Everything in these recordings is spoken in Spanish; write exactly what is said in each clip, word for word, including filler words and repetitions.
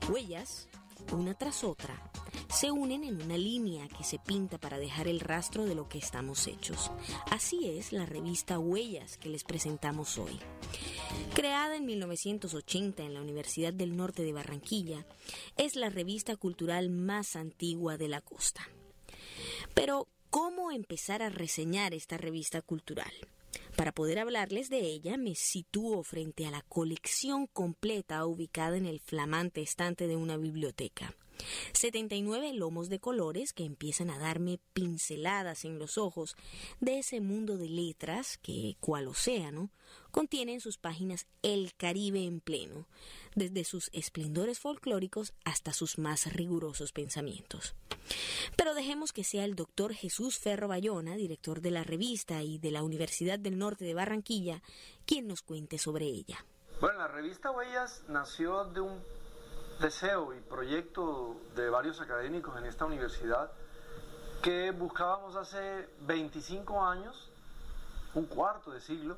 Huellas, una tras otra, se unen en una línea que se pinta para dejar el rastro de lo que estamos hechos. Así es la revista Huellas que les presentamos hoy. Creada en mil novecientos ochenta en la Universidad del Norte de Barranquilla, es la revista cultural más antigua de la costa. Pero, ¿cómo empezar a reseñar esta revista cultural? Para poder hablarles de ella, me sitúo frente a la colección completa ubicada en el flamante estante de una biblioteca. setenta y nueve lomos de colores que empiezan a darme pinceladas en los ojos de ese mundo de letras que, cual océano, contiene en sus páginas el Caribe en pleno, desde sus esplendores folclóricos hasta sus más rigurosos pensamientos. Pero dejemos que sea el doctor Jesús Ferro Bayona, director de la revista y de la Universidad del Norte de Barranquilla, quien nos cuente sobre ella. Bueno, la revista Huellas nació de un deseo y proyecto de varios académicos en esta universidad que buscábamos hace veinticinco años, un cuarto de siglo,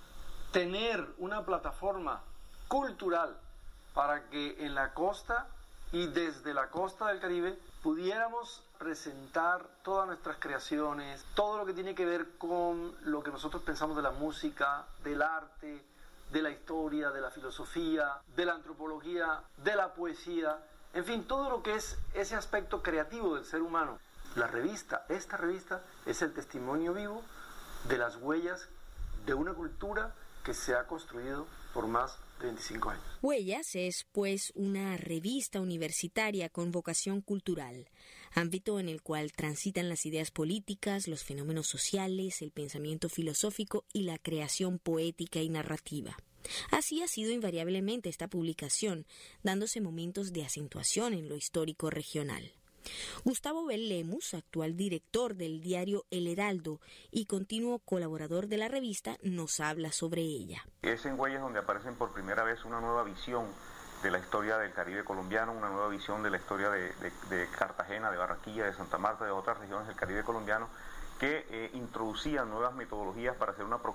tener una plataforma cultural para que en la costa y desde la costa del Caribe pudiéramos presentar todas nuestras creaciones, todo lo que tiene que ver con lo que nosotros pensamos de la música, del arte, de la historia, de la filosofía, de la antropología, de la poesía, en fin, todo lo que es ese aspecto creativo del ser humano. La revista, esta revista, es el testimonio vivo de las huellas de una cultura que se ha construido por más de veinticinco años. Huellas es, pues, una revista universitaria con vocación cultural, ámbito en el cual transitan las ideas políticas, los fenómenos sociales, el pensamiento filosófico y la creación poética y narrativa. Así ha sido invariablemente esta publicación, dándose momentos de acentuación en lo histórico regional. Gustavo Bel Lemus, actual director del diario El Heraldo y continuo colaborador de la revista, nos habla sobre ella. Es en Huellas donde aparecen por primera vez una nueva visión de la historia del Caribe colombiano, una nueva visión de la historia de, de, de Cartagena, de Barranquilla, de Santa Marta, de otras regiones del Caribe colombiano, que eh, introducían nuevas metodologías para hacer una